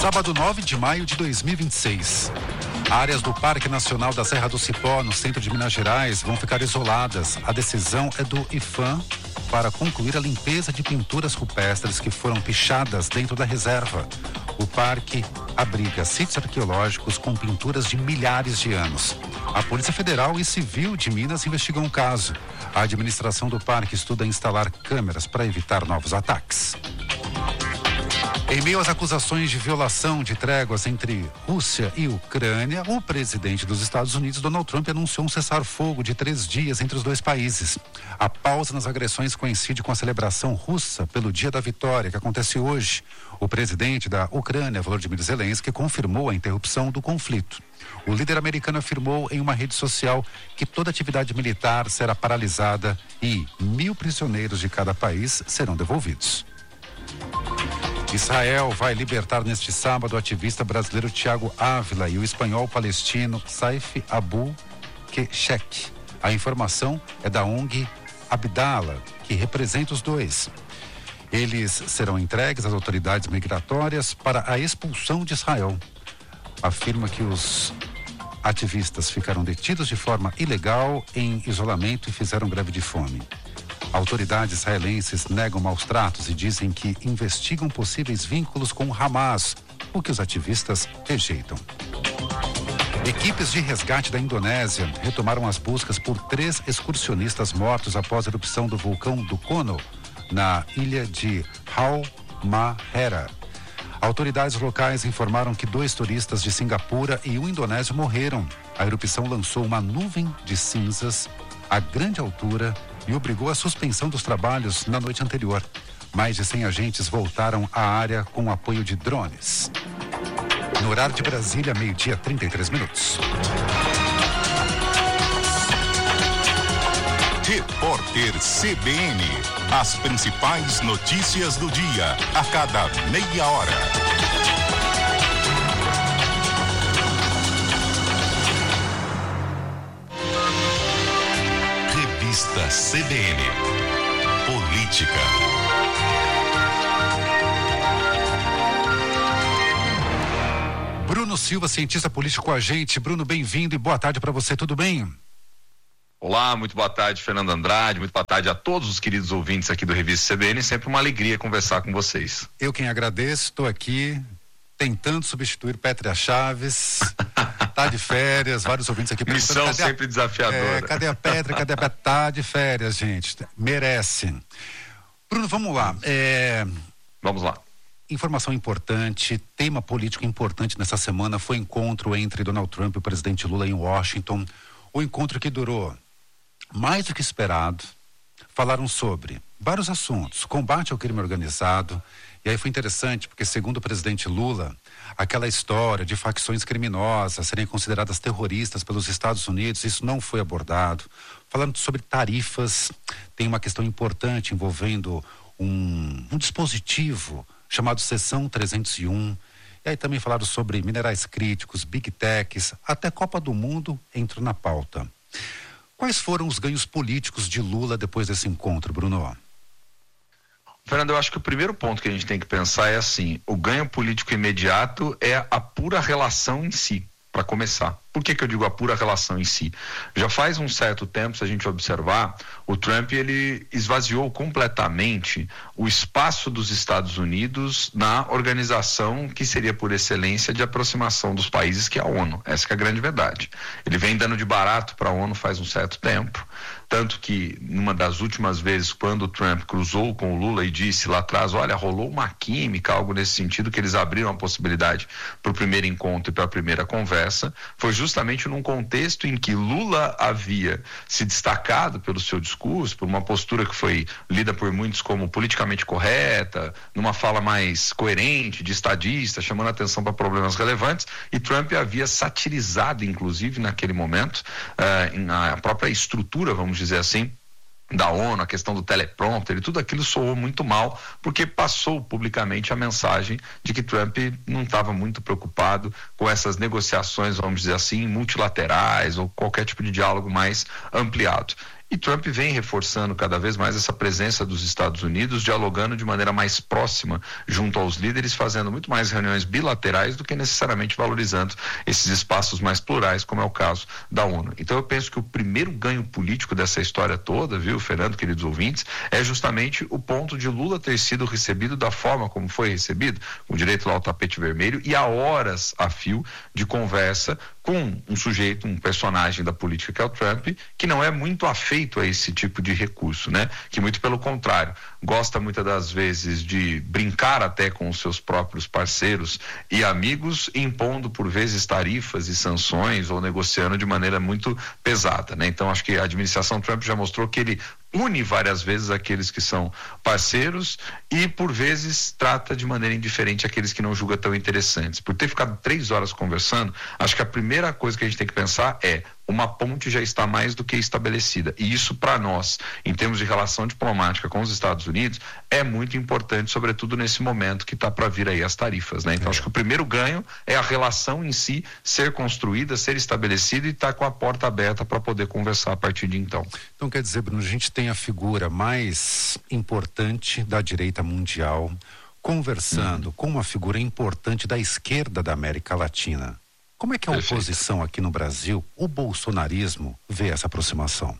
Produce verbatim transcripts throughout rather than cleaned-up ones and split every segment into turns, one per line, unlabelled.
Sábado nove de maio de dois mil e vinte e seis. Áreas do Parque Nacional da Serra do Cipó, no centro de Minas Gerais, vão ficar isoladas. A decisão é do IPHAN para concluir a limpeza de pinturas rupestres que foram pichadas dentro da reserva. O parque abriga sítios arqueológicos com pinturas de milhares de anos. A Polícia Federal e Civil de Minas investigam o caso. A administração do parque estuda instalar câmeras para evitar novos ataques. Em meio às acusações de violação de tréguas entre Rússia e Ucrânia, o presidente dos Estados Unidos, Donald Trump, anunciou um cessar-fogo de três dias entre os dois países. A pausa nas agressões coincide com a celebração russa pelo Dia da Vitória, que acontece hoje. O presidente da Ucrânia, Volodymyr Zelensky, confirmou a interrupção do conflito. O líder americano afirmou em uma rede social que toda atividade militar será paralisada e mil prisioneiros de cada país serão devolvidos. Israel vai libertar neste sábado o ativista brasileiro Thiago Ávila e o espanhol palestino Saif Abu Keshek. A informação é da O N G Abdallah, que representa os dois. Eles serão entregues às autoridades migratórias para a expulsão de Israel. Afirma que os ativistas ficaram detidos de forma ilegal em isolamento e fizeram greve de fome. Autoridades israelenses negam maus tratos e dizem que investigam possíveis vínculos com o Hamas, o que os ativistas rejeitam. Equipes de resgate da Indonésia retomaram as buscas por três excursionistas mortos após a erupção do vulcão Dukono, na ilha de Halmahera. Autoridades locais informaram que dois turistas de Singapura e um indonésio morreram. A erupção lançou uma nuvem de cinzas a grande altura e obrigou a suspensão dos trabalhos na noite anterior. Mais de cem agentes voltaram à área com apoio de drones. No horário de Brasília, meio-dia, trinta e três minutos.
Repórter C B N. As principais notícias do dia, a cada meia hora. Revista C B N. Política.
Bruno Silva, cientista político com a gente. Bruno, bem-vindo e boa tarde para você, tudo bem?
Olá, muito boa tarde, Fernando Andrade, muito boa tarde a todos os queridos ouvintes aqui do Revista C B N, sempre uma alegria conversar com vocês.
Eu quem agradeço, estou aqui tentando substituir Pétrea Chaves, tá de férias, vários ouvintes aqui
perguntando. Missão sempre
a,
desafiadora.
É, cadê a Pétrea, cadê a Pétrea? Tá de férias, gente, merece. Bruno, vamos lá. É...
Vamos lá.
Informação importante, tema político importante nessa semana foi o encontro entre Donald Trump e o presidente Lula em Washington, o encontro que durou mais do que esperado. Falaram sobre vários assuntos, combate ao crime organizado, e aí foi interessante porque, segundo o presidente Lula, aquela história de facções criminosas serem consideradas terroristas pelos Estados Unidos, isso não foi abordado. Falando sobre tarifas, tem uma questão importante envolvendo um, um dispositivo chamado Seção trezentos e um, e aí também falaram sobre minerais críticos, big techs, até Copa do Mundo entrou na pauta. Quais foram os ganhos políticos de Lula depois desse encontro, Bruno?
Fernando, eu acho que o primeiro ponto que a gente tem que pensar é assim, o ganho político imediato é a pura relação em si, para começar. Por que que eu digo a pura relação em si? Já faz um certo tempo, se a gente observar, o Trump, ele esvaziou completamente o espaço dos Estados Unidos na organização que seria por excelência de aproximação dos países, que é a ONU. Essa que é a grande verdade. Ele vem dando de barato para a ONU faz um certo tempo, tanto que numa das últimas vezes, quando o Trump cruzou com o Lula e disse lá atrás, olha, rolou uma química, algo nesse sentido, que eles abriram a possibilidade para o primeiro encontro e para a primeira conversa, foi justamente num contexto em que Lula havia se destacado pelo seu discurso, por uma postura que foi lida por muitos como politicamente correta, numa fala mais coerente, de estadista, chamando a atenção para problemas relevantes, e Trump havia satirizado, inclusive, naquele momento, uh, a própria estrutura, vamos dizer assim, da ONU, a questão do teleprompter e tudo aquilo soou muito mal, porque passou publicamente a mensagem de que Trump não estava muito preocupado com essas negociações, vamos dizer assim, multilaterais ou qualquer tipo de diálogo mais ampliado. E Trump vem reforçando cada vez mais essa presença dos Estados Unidos, dialogando de maneira mais próxima junto aos líderes, fazendo muito mais reuniões bilaterais do que necessariamente valorizando esses espaços mais plurais, como é o caso da ONU. Então eu penso que o primeiro ganho político dessa história toda, viu, Fernando, queridos ouvintes, é justamente o ponto de Lula ter sido recebido da forma como foi recebido, com direito lá ao tapete vermelho e a horas a fio de conversa com um sujeito, um personagem da política que é o Trump, que não é muito afeito a esse tipo de recurso, né? Que muito pelo contrário, gosta muitas das vezes de brincar até com os seus próprios parceiros e amigos, impondo por vezes tarifas e sanções ou negociando de maneira muito pesada, né? Então acho que a administração Trump já mostrou que ele une várias vezes aqueles que são parceiros e por vezes trata de maneira indiferente aqueles que não julga tão interessantes. Por ter ficado três horas conversando, acho que a primeira coisa que a gente tem que pensar é: uma ponte já está mais do que estabelecida, e isso para nós, em termos de relação diplomática com os Estados Unidos, é muito importante, sobretudo nesse momento que está para vir aí as tarifas, né? Então é. acho que o primeiro ganho é a relação em si ser construída, ser estabelecida e estar tá com a porta aberta para poder conversar a partir de então.
Então quer dizer, Bruno, a gente tem a figura mais importante da direita mundial conversando hum. com uma figura importante da esquerda da América Latina. Como é que a Perfeito. oposição aqui no Brasil, o bolsonarismo, vê essa aproximação?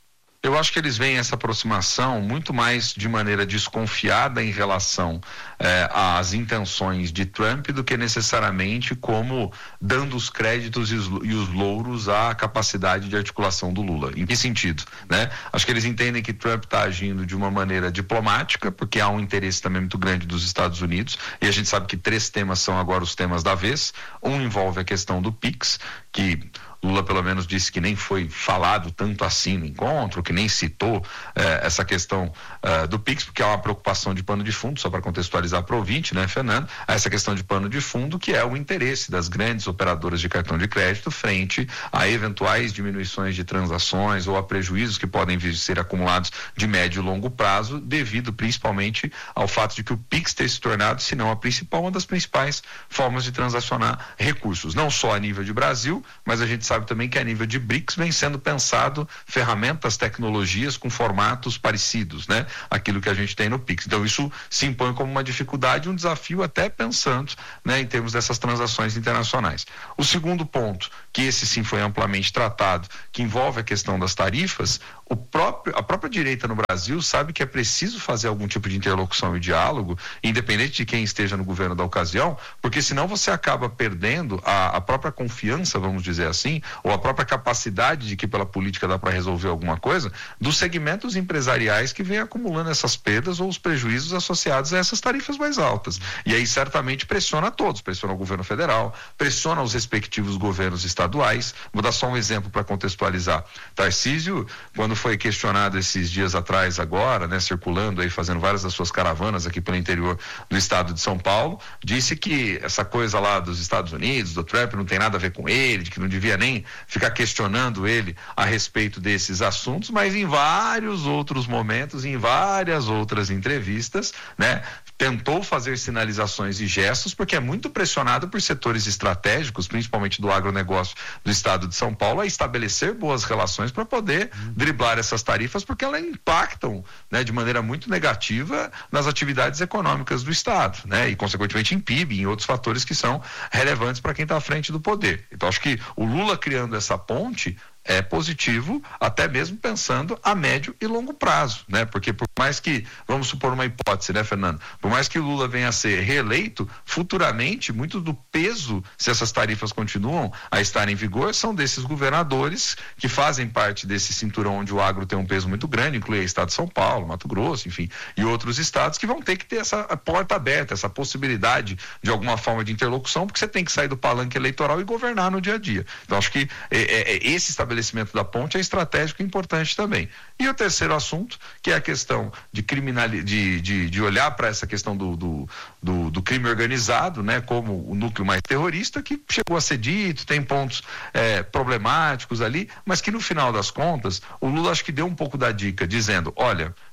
Eu acho que eles veem essa aproximação muito mais de maneira desconfiada em relação eh, às intenções de Trump do que necessariamente como dando os créditos e os, e os louros à capacidade de articulação do Lula. Em que sentido, né? Acho que eles entendem que Trump está agindo de uma maneira diplomática, porque há um interesse também muito grande dos Estados Unidos, e a gente sabe que três temas são agora os temas da vez. Um envolve a questão do Pix, que Lula pelo menos disse que nem foi falado tanto assim no encontro, que nem citou eh, essa questão eh, do Pix, porque há uma preocupação de pano de fundo, só para contextualizar para o ouvinte, né, Fernando? Essa questão de pano de fundo, que é o interesse das grandes operadoras de cartão de crédito frente a eventuais diminuições de transações ou a prejuízos que podem vir ser acumulados de médio e longo prazo, devido principalmente ao fato de que o Pix ter se tornado, se não a principal, uma das principais formas de transacionar recursos, não só a nível de Brasil, mas a gente sabe também que a nível de BRICS vem sendo pensado ferramentas, tecnologias com formatos parecidos, né? Aquilo que a gente tem no Pix. Então isso se impõe como uma dificuldade, um desafio até pensando, né, em termos dessas transações internacionais. O segundo ponto, que esse sim foi amplamente tratado, que envolve a questão das tarifas, o próprio, a própria direita no Brasil sabe que é preciso fazer algum tipo de interlocução e diálogo, independente de quem esteja no governo da ocasião, porque senão você acaba perdendo a, a própria confiança, vamos dizer assim, ou a própria capacidade de que pela política dá para resolver alguma coisa, dos segmentos empresariais que vêm acumulando essas perdas ou os prejuízos associados a essas tarifas mais altas. E aí certamente pressiona a todos, pressiona o governo federal, pressiona os respectivos governos estaduais. Vou dar só um exemplo para contextualizar. Tarcísio, quando foi questionado esses dias atrás agora, né, circulando aí, fazendo várias das suas caravanas aqui pelo interior do estado de São Paulo, disse que essa coisa lá dos Estados Unidos, do Trump, não tem nada a ver com ele, de que não devia nem ficar questionando ele a respeito desses assuntos, mas em vários outros momentos, em várias outras entrevistas, né, tentou fazer sinalizações e gestos, porque é muito pressionado por setores estratégicos, principalmente do agronegócio do estado de São Paulo, a estabelecer boas relações para poder hum. driblar essas tarifas, porque elas impactam, né, de maneira muito negativa nas atividades econômicas do estado, né, e consequentemente em P I B e em outros fatores que são relevantes para quem está à frente do poder. Então acho que o Lula criando essa ponte é positivo, até mesmo pensando a médio e longo prazo, né? Porque por mais que, vamos supor uma hipótese, né, Fernando? Por mais que o Lula venha a ser reeleito, futuramente, muito do peso, se essas tarifas continuam a estar em vigor, são desses governadores que fazem parte desse cinturão onde o agro tem um peso muito grande, inclui o estado de São Paulo, Mato Grosso, enfim, e outros estados que vão ter que ter essa porta aberta, essa possibilidade de alguma forma de interlocução, porque você tem que sair do palanque eleitoral e governar no dia a dia. Então, acho que é, é, é esse estabelecimento estabelecimento da ponte é estratégico e importante também. E o terceiro assunto, que é a questão de criminalidade, de, de, de olhar para essa questão do, do, do, do crime organizado, né, como o núcleo mais terrorista, que chegou a ser dito, tem pontos é, problemáticos ali, mas que no final das contas, o Lula acho que deu um pouco da dica, dizendo, olha,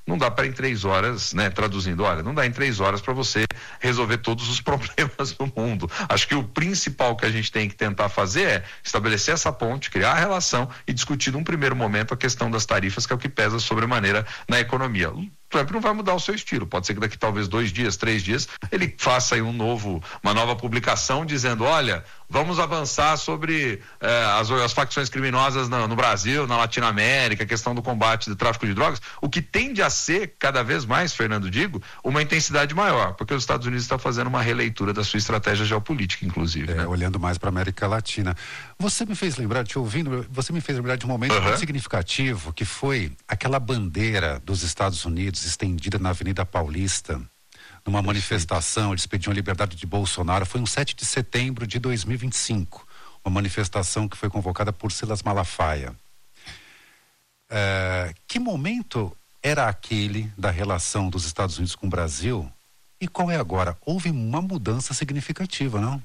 Não dá para em três horas, né, traduzindo, olha, não dá em três horas para você resolver todos os problemas do mundo. Acho que o principal que a gente tem que tentar fazer é estabelecer essa ponte, criar a relação e discutir num primeiro momento a questão das tarifas, que é o que pesa sobremaneira na economia. Trump não vai mudar o seu estilo, pode ser que daqui talvez dois dias, três dias, ele faça aí um novo, uma nova publicação dizendo, olha, vamos avançar sobre eh, as, as facções criminosas no, no Brasil, na Latinoamérica, a questão do combate do tráfico de drogas, o que tende a ser cada vez mais, Fernando, digo, uma intensidade maior, porque os Estados Unidos estão fazendo uma releitura da sua estratégia geopolítica, inclusive.
É,
né?
Olhando mais para a América Latina. Você me fez lembrar, te ouvindo, você me fez lembrar de um momento
Uhum.
muito significativo, que foi aquela bandeira dos Estados Unidos estendida na Avenida Paulista, numa manifestação, eles pediam a liberdade de Bolsonaro, foi um sete de setembro de dois mil e vinte e cinco, uma manifestação que foi convocada por Silas Malafaia. É, que momento era aquele da relação dos Estados Unidos com o Brasil e qual é agora? Houve uma mudança significativa, não?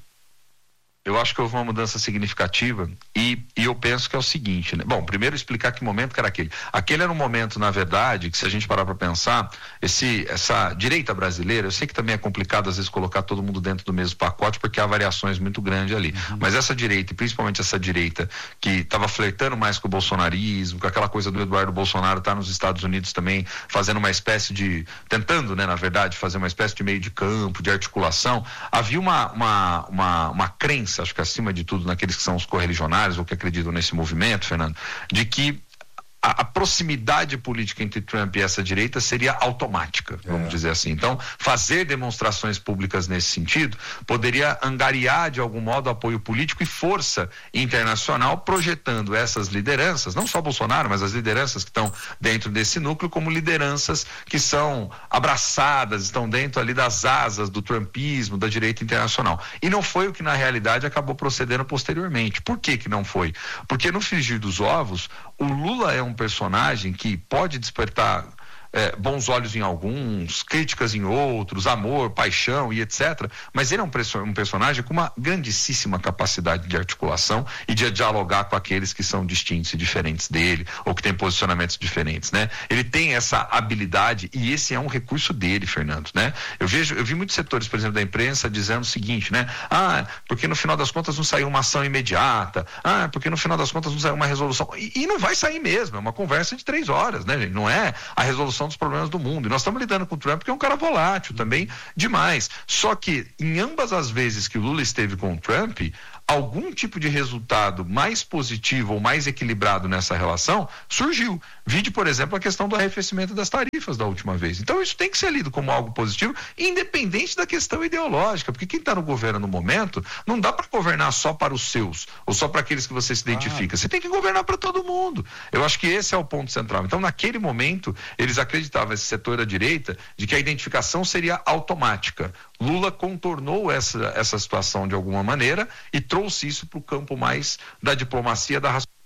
Eu acho que houve uma mudança significativa e, e eu penso que é o seguinte, né? Bom, primeiro explicar que momento que era aquele. Aquele era um momento, na verdade, que se a gente parar para pensar, esse, essa direita brasileira, eu sei que também é complicado às vezes colocar todo mundo dentro do mesmo pacote porque há variações muito grandes ali, uhum. Mas essa direita, e principalmente essa direita que estava flertando mais com o bolsonarismo, com aquela coisa do Eduardo Bolsonaro estar tá nos Estados Unidos também fazendo uma espécie de, tentando, né, na verdade, fazer uma espécie de meio de campo, de articulação, havia uma, uma, uma, uma crença, acho que acima de tudo naqueles que são os correligionários ou que acreditam nesse movimento, Fernando, de que a, a proximidade política entre Trump e essa direita seria automática, vamos é. dizer assim. Então, fazer demonstrações públicas nesse sentido poderia angariar de algum modo apoio político e força internacional, projetando essas lideranças, não só Bolsonaro, mas as lideranças que estão dentro desse núcleo, como lideranças que são abraçadas, estão dentro ali das asas do trumpismo, da direita internacional. E não foi o que na realidade acabou procedendo posteriormente. Por que que não foi? Porque no frigir dos ovos, o Lula é um personagem que pode despertar É, bons olhos em alguns, críticas em outros, amor, paixão e etcétera. Mas ele é um, um personagem com uma grandíssima capacidade de articulação e de dialogar com aqueles que são distintos e diferentes dele, ou que têm posicionamentos diferentes, né? Ele tem essa habilidade e esse é um recurso dele, Fernando, né? Eu vejo, eu vi muitos setores, por exemplo, da imprensa dizendo o seguinte, né? Ah, porque no final das contas não saiu uma ação imediata, ah, porque no final das contas não saiu uma resolução, e, e não vai sair mesmo, é uma conversa de três horas, né, gente? Não é a resolução dos problemas do mundo. E nós estamos lidando com o Trump, que é um cara volátil também demais. Só que em ambas as vezes que o Lula esteve com o Trump, algum tipo de resultado mais positivo ou mais equilibrado nessa relação surgiu. Vide, por exemplo, a questão do arrefecimento das tarifas da última vez. Então isso tem que ser lido como algo positivo, independente da questão ideológica, porque quem está no governo no momento não dá para governar só para os seus, ou só para aqueles que você se identifica. Ah. Você tem que governar para todo mundo. Eu acho que esse é o ponto central. Então, naquele momento, eles acreditavam, esse setor da direita, de que a identificação seria automática. Lula contornou essa, essa situação de alguma maneira e trouxe isso para o campo mais da diplomacia, da racionalidade.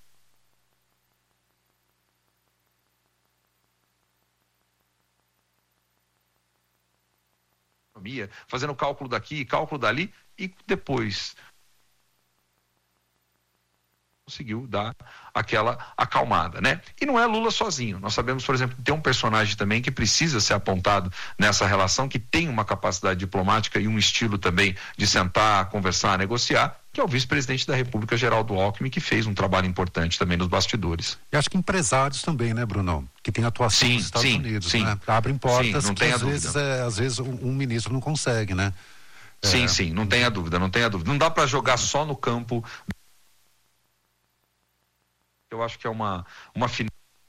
Fazendo cálculo daqui, cálculo dali, e depois conseguiu dar aquela acalmada, né? E não é Lula sozinho. Nós sabemos, por exemplo, que tem um personagem também que precisa ser apontado nessa relação, que tem uma capacidade diplomática e um estilo também de sentar, conversar, negociar, que é o vice-presidente da República, Geraldo Alckmin, que fez um trabalho importante também nos bastidores.
E acho que empresários também, né, Bruno? Que tem atuação sim, nos Estados
sim,
Unidos,
sim.
né? Abrem portas
sim, não
que
tem
às vezes, é, às vezes um, um ministro não consegue, né?
Sim,
é...
sim, não tenha dúvida, não tenha dúvida. Não dá para jogar só no campo. Eu acho que é uma uma fin...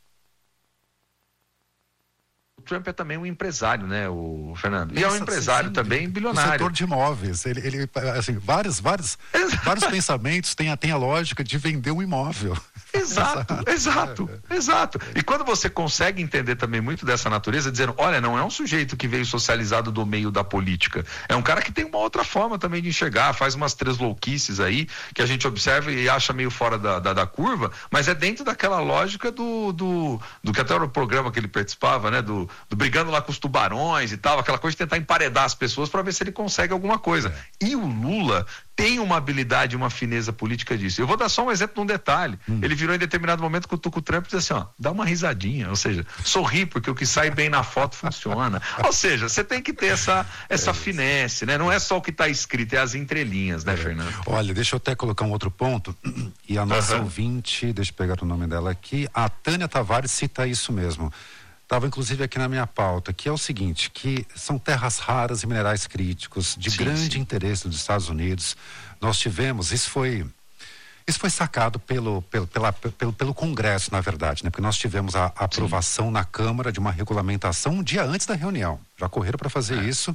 O Trump é também um empresário, né, o Fernando? E é um empresário sim, também bilionário.
O setor de imóveis, ele, ele assim, vários, vários, vários pensamentos têm a, têm a lógica de vender um imóvel.
Exato, exato, é, é. exato. E quando você consegue entender também muito dessa natureza, dizendo, olha, não é um sujeito que veio socializado do meio da política, é um cara que tem uma outra forma também de enxergar, faz umas três louquices aí, que a gente observa e acha meio fora da, da, da curva, mas é dentro daquela lógica do, do, do que até era o programa que ele participava, né, do, do brigando lá com os tubarões e tal, aquela coisa de tentar emparedar as pessoas para ver se ele consegue alguma coisa. É. E o Lula tem uma habilidade, uma fineza política disso. Eu vou dar só um exemplo de um detalhe. Hum. Ele virou em determinado momento com o Trump e disse assim, ó, dá uma risadinha, ou seja, sorri, porque o que sai bem na foto funciona. Ou seja, você tem que ter essa, essa é finesse, né? Não é só o que está escrito, é as entrelinhas, né, é. Fernando?
Olha, deixa eu até colocar um outro ponto, e a nossa uhum. ouvinte, deixa eu pegar o nome dela aqui, a Tânia Tavares cita isso mesmo. Estava inclusive aqui na minha pauta, que é o seguinte, que são terras raras e minerais críticos de sim, grande sim. interesse dos Estados Unidos. Nós tivemos, isso foi, isso foi sacado pelo, pelo, pela, pelo, pelo Congresso, na verdade, né? Porque nós tivemos a, a aprovação sim. na Câmara de uma regulamentação um dia antes da reunião. Já correram para fazer é. isso.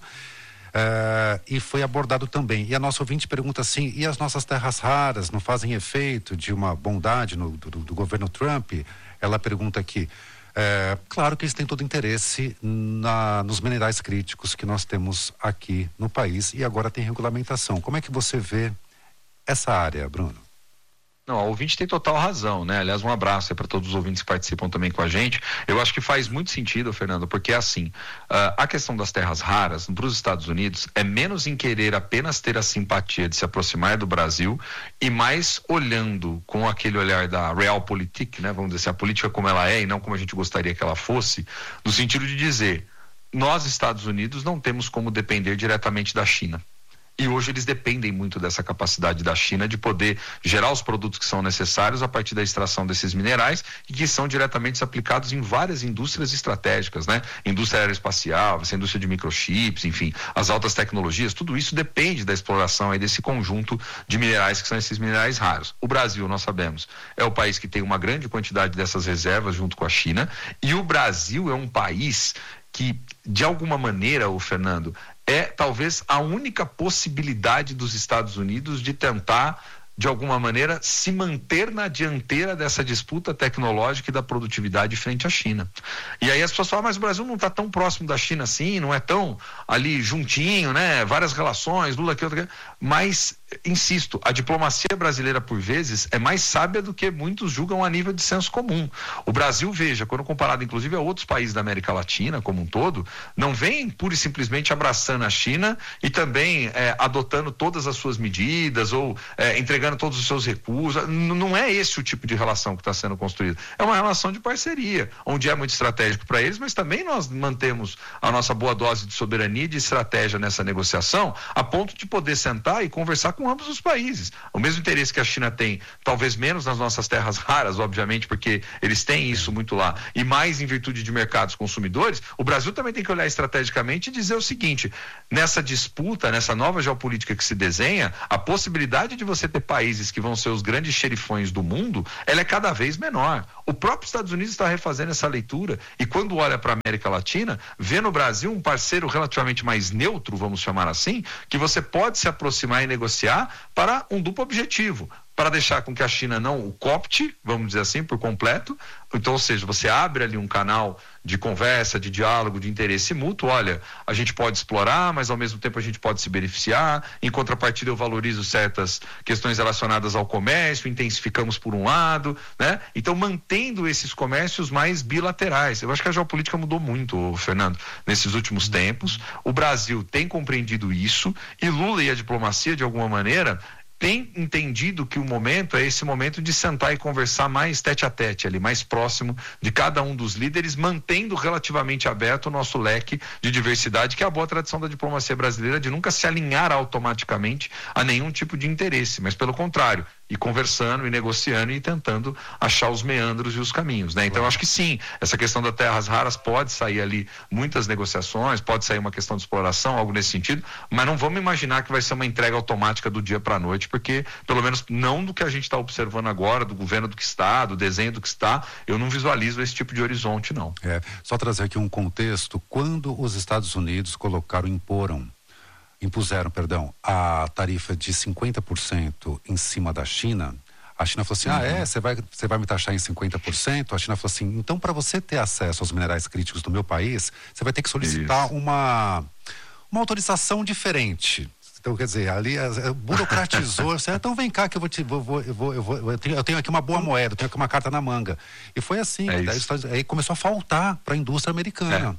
Uh, e foi abordado também. E a nossa ouvinte pergunta assim, e as nossas terras raras não fazem efeito de uma bondade no, do, do governo Trump? Ela pergunta aqui. É, claro que eles têm todo interesse na, nos minerais críticos que nós temos aqui no país e agora tem regulamentação. Como é que você vê essa área, Bruno?
Não, o ouvinte tem total razão, né? Aliás, um abraço aí para todos os ouvintes que participam também com a gente. Eu acho que faz muito sentido, Fernando, porque assim, uh, a questão das terras raras para os Estados Unidos é menos em querer apenas ter a simpatia de se aproximar do Brasil e mais olhando com aquele olhar da realpolitik, né? Vamos dizer assim, a política como ela é e não como a gente gostaria que ela fosse, no sentido de dizer, nós, Estados Unidos, não temos como depender diretamente da China. E hoje eles dependem muito dessa capacidade da China de poder gerar os produtos que são necessários a partir da extração desses minerais e que são diretamente aplicados em várias indústrias estratégicas, né? Indústria aeroespacial, essa indústria de microchips, enfim, as altas tecnologias, tudo isso depende da exploração aí desse conjunto de minerais que são esses minerais raros. O Brasil, nós sabemos, é o país que tem uma grande quantidade dessas reservas junto com a China, e o Brasil é um país que, de alguma maneira, o Fernando, é talvez a única possibilidade dos Estados Unidos de tentar, de alguma maneira, se manter na dianteira dessa disputa tecnológica e da produtividade frente à China. E aí as pessoas falam, mas o Brasil não está tão próximo da China assim, não é tão ali juntinho, né? Várias relações, Lula aqui, outra aqui. Mas, insisto, a diplomacia brasileira, por vezes, é mais sábia do que muitos julgam a nível de senso comum. O Brasil, veja, quando comparado inclusive a outros países da América Latina como um todo, não vem pura e simplesmente abraçando a China e também é, adotando todas as suas medidas ou é, entregando todos os seus recursos. Não é esse o tipo de relação que está sendo construída. É uma relação de parceria, onde é muito estratégico para eles, mas também nós mantemos a nossa boa dose de soberania e de estratégia nessa negociação, a ponto de poder sentar e conversar com ambos os países. O mesmo interesse que a China tem, talvez menos nas nossas terras raras, obviamente, porque eles têm isso muito lá, e mais em virtude de mercados consumidores, o Brasil também tem que olhar estrategicamente e dizer o seguinte, nessa disputa, nessa nova geopolítica que se desenha, a possibilidade de você ter países que vão ser os grandes xerifões do mundo, ela é cada vez menor. O próprio Estados Unidos está refazendo essa leitura e quando olha para a América Latina, vê no Brasil um parceiro relativamente mais neutro, vamos chamar assim, que você pode se aproximar e negociar para um duplo objetivo, para deixar com que a China não o copte, vamos dizer assim, por completo. Então, ou seja, você abre ali um canal de conversa, de diálogo, de interesse mútuo. Olha, a gente pode explorar, mas ao mesmo tempo a gente pode se beneficiar. Em contrapartida, eu valorizo certas questões relacionadas ao comércio, intensificamos por um lado, né? Então, mantendo esses comércios mais bilaterais. Eu acho que a geopolítica mudou muito, Fernando, nesses últimos tempos. O Brasil tem compreendido isso e Lula e a diplomacia, de alguma maneira, tem entendido que o momento é esse momento de sentar e conversar mais tete a tete ali, mais próximo de cada um dos líderes, mantendo relativamente aberto o nosso leque de diversidade, que é a boa tradição da diplomacia brasileira de nunca se alinhar automaticamente a nenhum tipo de interesse, mas pelo contrário, e conversando e negociando e tentando achar os meandros e os caminhos, né? Então, eu acho que sim, essa questão das terras raras pode sair ali muitas negociações, pode sair uma questão de exploração, algo nesse sentido, mas não vamos imaginar que vai ser uma entrega automática do dia para a noite, porque, pelo menos, não do que a gente está observando agora, do governo do que está, do desenho do que está, eu não visualizo esse tipo de horizonte, não.
É, só trazer aqui um contexto, quando os Estados Unidos colocaram, imporam impuseram, perdão, a tarifa de cinquenta por cento em cima da China, a China falou assim, uhum. ah é, você vai, você vai me taxar em cinquenta por cento? A China falou assim, então para você ter acesso aos minerais críticos do meu país, você vai ter que solicitar uma, uma autorização diferente. Então, quer dizer, ali é, burocratizou, então vem cá que eu vou te, vou, vou, eu, vou, eu, vou, eu, tenho, eu tenho aqui uma boa moeda, eu tenho aqui uma carta na manga. E foi assim, é daí, aí começou a faltar para a indústria americana. É.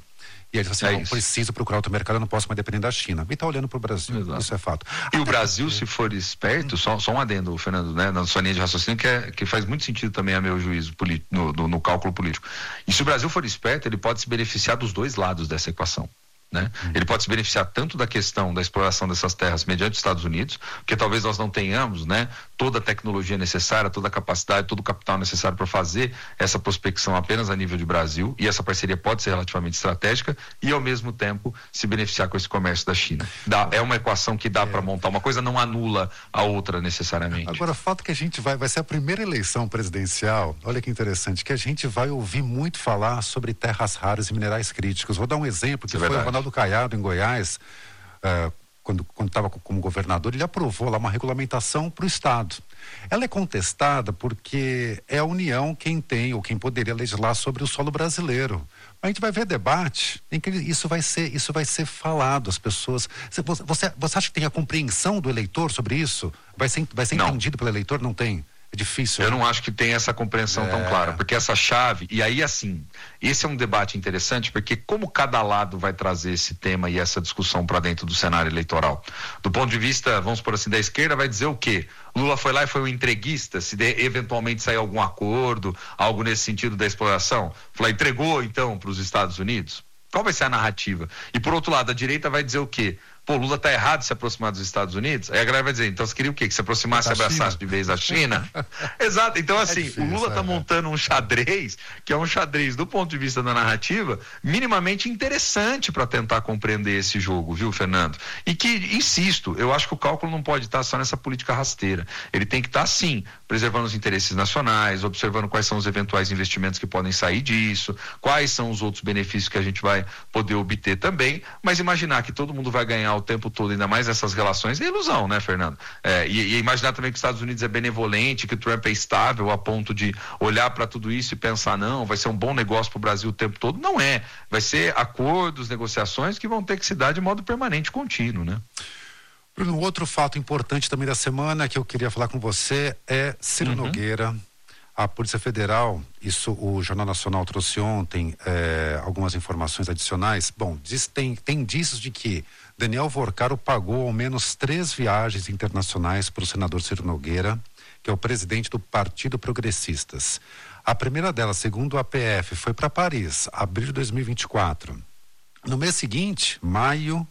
E aí ele disse assim,
É
não,
isso.
preciso procurar outro mercado, eu não posso mais depender da China. E está olhando para o Brasil,
Exato.
isso é fato.
E
Até
o Brasil,
porque...
se for esperto, só, só um adendo, Fernando, né, na sua linha de raciocínio, que, é, que faz muito sentido também a meu juízo político, no, no, no cálculo político. E se o Brasil for esperto, ele pode se beneficiar dos dois lados dessa equação. Né? Ele pode se beneficiar tanto da questão da exploração dessas terras mediante os Estados Unidos, porque talvez nós não tenhamos, né, toda a tecnologia necessária, toda a capacidade, todo o capital necessário para fazer essa prospecção apenas a nível de Brasil, e essa parceria pode ser relativamente estratégica, e ao mesmo tempo se beneficiar com esse comércio da China. Dá, é uma equação que dá é. para montar, uma coisa não anula a outra necessariamente.
Agora, o fato que a gente vai, vai ser a primeira eleição presidencial, olha que interessante, que a gente vai ouvir muito falar sobre terras raras e minerais críticos. Vou dar um exemplo, que é foi o Ronaldo Caiado, em Goiás, uh, quando estava como governador, ele aprovou lá uma regulamentação para o Estado. Ela é contestada porque é a União quem tem, ou quem poderia legislar sobre o solo brasileiro. A gente vai ver debate em que isso vai ser, isso vai ser falado, as pessoas... Você, você, você acha que tem a compreensão do eleitor sobre isso? Vai ser, vai ser entendido pelo eleitor? Não tem. É difícil.
Eu
né?
não acho que tem essa compreensão é. tão clara, porque essa chave, e aí assim, esse é um debate interessante, porque como cada lado vai trazer esse tema e essa discussão para dentro do cenário eleitoral. Do ponto de vista, vamos por assim, da esquerda, vai dizer o quê? Lula foi lá e foi um entreguista, se de, eventualmente sair algum acordo, algo nesse sentido da exploração, falou, entregou então para os Estados Unidos? Qual vai ser a narrativa? E por outro lado, a direita vai dizer o quê? Pô, Lula tá errado de se aproximar dos Estados Unidos? Aí a galera vai dizer, então você queria o quê? Que se aproximasse e abraçasse de vez a China? Exato, então assim, é difícil, o Lula tá é. montando um xadrez, que é um xadrez do ponto de vista da narrativa, minimamente interessante para tentar compreender esse jogo, viu, Fernando? E que, insisto, eu acho que o cálculo não pode estar só nessa política rasteira. Ele tem que estar, sim, preservando os interesses nacionais, observando quais são os eventuais investimentos que podem sair disso, quais são os outros benefícios que a gente vai poder obter também, mas imaginar que todo mundo vai ganhar o tempo todo, ainda mais essas relações, é ilusão, né, Fernando? É, e, e imaginar também que os Estados Unidos é benevolente, que o Trump é estável a ponto de olhar para tudo isso e pensar, não, vai ser um bom negócio para o Brasil o tempo todo. Não é. Vai ser acordos, negociações que vão ter que se dar de modo permanente, contínuo, né?
Bruno, outro fato importante também da semana que eu queria falar com você é Ciro uhum. Nogueira. A Polícia Federal, isso o Jornal Nacional trouxe ontem, é, algumas informações adicionais. Bom, diz, tem, tem indícios de que Daniel Vorcaro pagou ao menos três viagens internacionais para o senador Ciro Nogueira, que é o presidente do Partido Progressistas. A primeira delas, segundo a P F, foi para Paris, abril de dois mil e vinte e quatro. No mês seguinte, maio,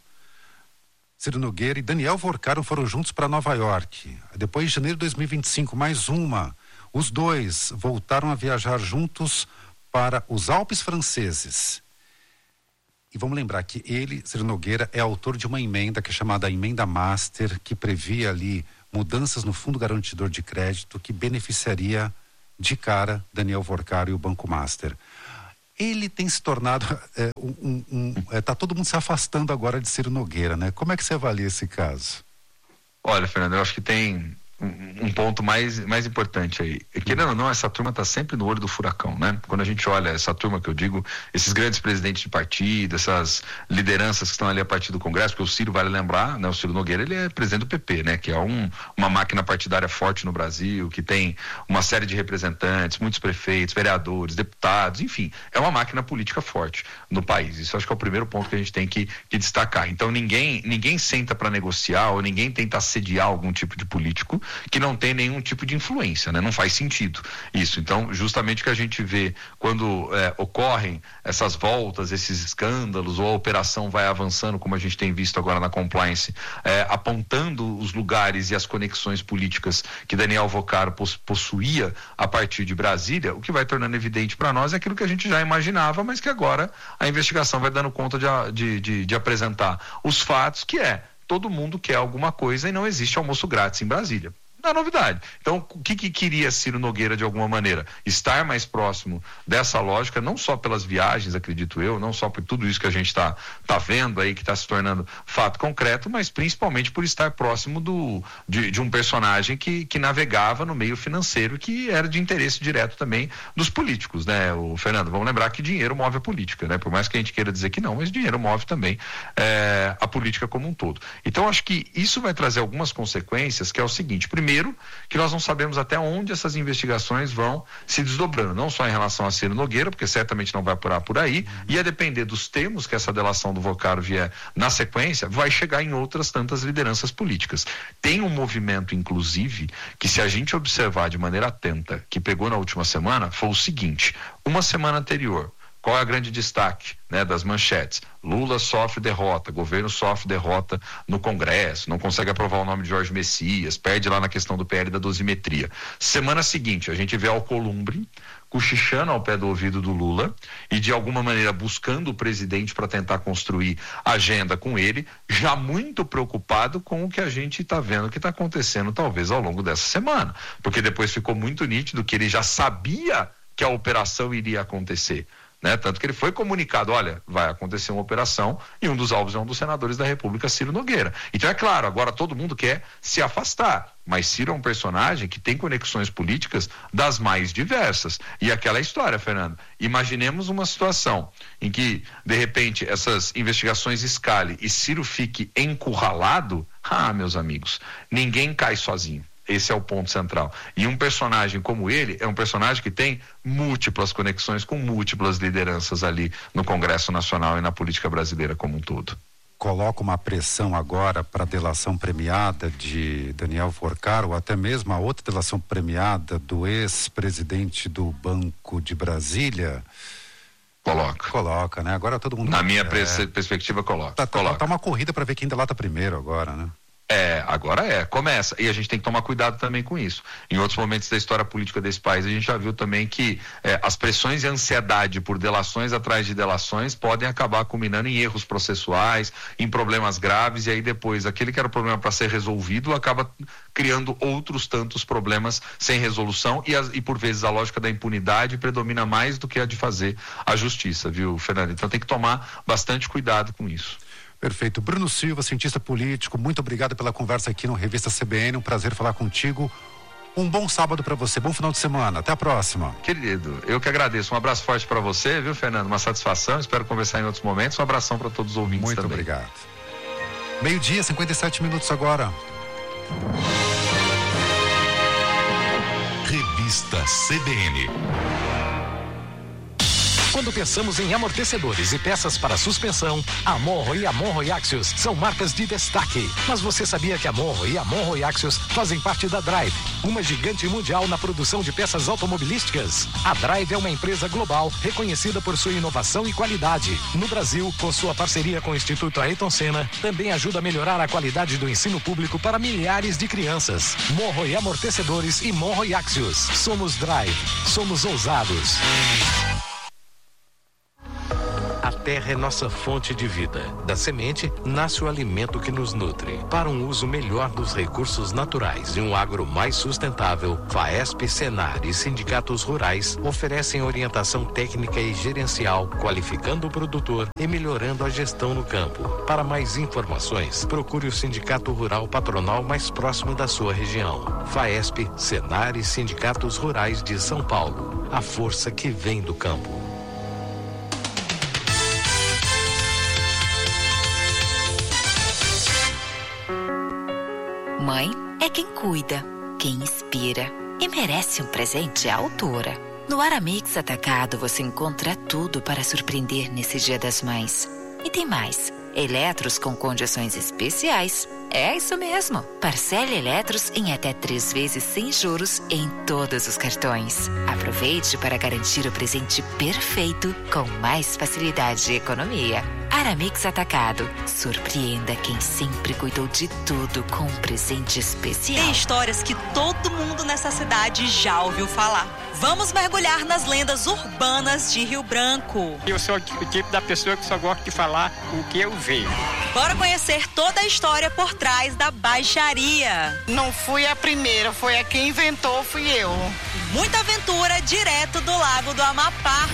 Ciro Nogueira e Daniel Vorcaro foram juntos para Nova York. Depois, em janeiro de dois mil e vinte e cinco, mais uma. Os dois voltaram a viajar juntos para os Alpes franceses. E vamos lembrar que ele, Ciro Nogueira, é autor de uma emenda que é chamada Emenda Master, que previa ali mudanças no Fundo Garantidor de Crédito que beneficiaria de cara Daniel Vorcaro e o Banco Master. Ele tem se tornado, é, um, um, é, tá todo mundo se afastando agora de Ciro Nogueira, né? Como é que você avalia esse caso?
Olha, Fernando, eu acho que tem um ponto mais, mais importante aí. Querendo ou não, essa turma está sempre no olho do furacão, né? Quando a gente olha essa turma que eu digo, esses grandes presidentes de partido, essas lideranças que estão ali a partir do Congresso, porque o Ciro, vale lembrar, né? O Ciro Nogueira, ele é presidente do P P, né? Que é um, uma máquina partidária forte no Brasil, que tem uma série de representantes, muitos prefeitos, vereadores, deputados, enfim, é uma máquina política forte no país. Isso acho que é o primeiro ponto que a gente tem que, que destacar. Então ninguém, ninguém senta para negociar ou ninguém tenta assediar algum tipo de político que não tem nenhum tipo de influência, né? Não faz sentido isso. Então, justamente o que a gente vê quando é, ocorrem essas voltas, esses escândalos, ou a operação vai avançando, como a gente tem visto agora na compliance, é, apontando os lugares e as conexões políticas que Daniel Vorcaro possuía a partir de Brasília, o que vai tornando evidente para nós é aquilo que a gente já imaginava, mas que agora a investigação vai dando conta de, de, de, de apresentar os fatos, que é todo mundo quer alguma coisa e não existe almoço grátis em Brasília. Não é novidade. Então, o que, que queria Ciro Nogueira de alguma maneira? Estar mais próximo dessa lógica, não só pelas viagens, acredito eu, não só por tudo isso que a gente está tá vendo aí, que está se tornando fato concreto, mas principalmente por estar próximo do, de, de um personagem que, que navegava no meio financeiro, que era de interesse direto também dos políticos, né, o Fernando? Vamos lembrar que dinheiro move a política, né? Por mais que a gente queira dizer que não, mas dinheiro move também é, a política como um todo. Então, acho que isso vai trazer algumas consequências, que é o seguinte: primeiro, Primeiro, que nós não sabemos até onde essas investigações vão se desdobrando, não só em relação a Ciro Nogueira, porque certamente não vai apurar por aí, e a depender dos termos que essa delação do Vocaro vier na sequência, vai chegar em outras tantas lideranças políticas. Tem um movimento, inclusive, que se a gente observar de maneira atenta, que pegou na última semana, foi o seguinte: uma semana anterior, qual é o grande destaque, né, das manchetes? Lula sofre derrota, governo sofre derrota no Congresso, não consegue aprovar o nome de Jorge Messias, perde lá na questão do P L da dosimetria. Semana seguinte, a gente vê Alcolumbre cochichando ao pé do ouvido do Lula e de alguma maneira buscando o presidente para tentar construir agenda com ele, já muito preocupado com o que a gente está vendo que está acontecendo talvez ao longo dessa semana, porque depois ficou muito nítido que ele já sabia que a operação iria acontecer. Né? Tanto que ele foi comunicado, olha, vai acontecer uma operação e um dos alvos é um dos senadores da República, Ciro Nogueira. Então é claro, agora todo mundo quer se afastar, mas Ciro é um personagem que tem conexões políticas das mais diversas. E aquela história, Fernando, imaginemos uma situação em que, de repente, essas investigações escalem e Ciro fique encurralado. Ah, meus amigos, ninguém cai sozinho. Esse é o ponto central. E um personagem como ele é um personagem que tem múltiplas conexões com múltiplas lideranças ali no Congresso Nacional e na política brasileira como um todo.
Coloca uma pressão agora para a delação premiada de Daniel Vocaro, ou até mesmo a outra delação premiada do ex-presidente do Banco de Brasília.
Coloca.
Coloca, né? Agora todo mundo...
Na minha
é...
perspectiva, coloca.
Tá, tá,
coloca.
tá uma corrida para ver quem delata primeiro agora, né?
É, agora é, começa. E a gente tem que tomar cuidado também com isso. Em outros momentos da história política desse país, a gente já viu também que é, as pressões e a ansiedade por delações atrás de delações podem acabar culminando em erros processuais, em problemas graves, e aí depois aquele que era o problema para ser resolvido acaba criando outros tantos problemas sem resolução, e, as, e por vezes a lógica da impunidade predomina mais do que a de fazer a justiça, viu, Fernando? Então tem que tomar bastante cuidado com isso.
Perfeito. Bruno Silva, cientista político, muito obrigado pela conversa aqui no Revista C B N, um prazer falar contigo. Um bom sábado para você, bom final de semana, até a próxima.
Querido, eu que agradeço, um abraço forte para você, viu, Fernando? Uma satisfação, espero conversar em outros momentos, um abração para todos os ouvintes
muito
também.
Muito obrigado. Meio-dia, cinquenta e sete minutos agora.
Revista C B N.
Quando pensamos em amortecedores e peças para suspensão, a Monro e a Monro e Axios são marcas de destaque. Mas você sabia que a Monro e a Monro e Axios fazem parte da Drive, uma gigante mundial na produção de peças automobilísticas? A Drive é uma empresa global reconhecida por sua inovação e qualidade. No Brasil, com sua parceria com o Instituto Ayrton Senna, também ajuda a melhorar a qualidade do ensino público para milhares de crianças. Monro e amortecedores e Monro e Axios. Somos Drive. Somos ousados. A terra é nossa fonte de vida. Da semente, nasce o alimento que nos nutre. Para um uso melhor dos recursos naturais e um agro mais sustentável, FAESP, Senar e sindicatos rurais oferecem orientação técnica e gerencial, qualificando o produtor e melhorando a gestão no campo. Para mais informações, procure o Sindicato Rural Patronal mais próximo da sua região. FAESP, Senar e sindicatos rurais de São Paulo. A força que vem do campo.
Mãe é quem cuida, quem inspira e merece um presente à altura. No Aramix Atacado você encontra tudo para surpreender nesse Dia das Mães. E tem mais, eletros com condições especiais. É isso mesmo, parcele eletros em até três vezes sem juros em todos os cartões. Aproveite para garantir o presente perfeito com mais facilidade e economia. Aramix Atacado. Surpreenda quem sempre cuidou de tudo com um presente especial.
Tem histórias que todo mundo nessa cidade já ouviu falar. Vamos mergulhar nas lendas urbanas de Rio Branco.
Eu sou o tipo da pessoa que só gosta de falar o que eu vejo.
Bora conhecer toda a história por trás da baixaria.
Não fui a primeira, foi a que inventou, fui eu.
Muita aventura direto do Lago do Amapá.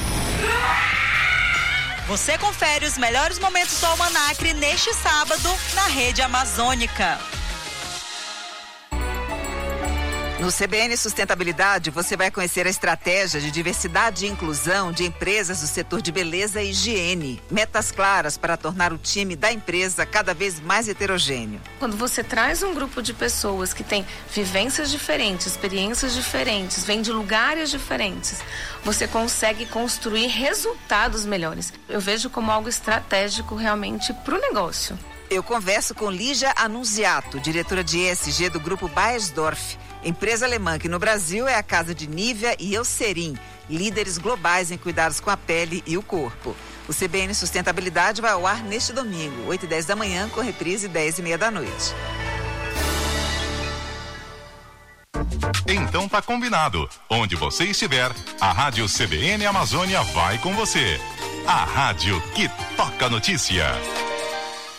Você confere os melhores momentos do Almanacre neste sábado na Rede Amazônica.
No C B N Sustentabilidade, você vai conhecer a estratégia de diversidade e inclusão de empresas do setor de beleza e higiene. Metas claras para tornar o time da empresa cada vez mais heterogêneo.
Quando você traz um grupo de pessoas que tem vivências diferentes, experiências diferentes, vêm de lugares diferentes, você consegue construir resultados melhores. Eu vejo como algo estratégico realmente para o negócio.
Eu converso com Lígia Annunziato, diretora de E S G do Grupo Beiersdorf, empresa alemã que no Brasil é a casa de Nivea e Eucerin, líderes globais em cuidados com a pele e o corpo. O C B N Sustentabilidade vai ao ar neste domingo, oito e dez da manhã, com reprise dez e meia da noite.
Então tá combinado. Onde você estiver, a Rádio C B N Amazônia vai com você. A rádio que toca notícia.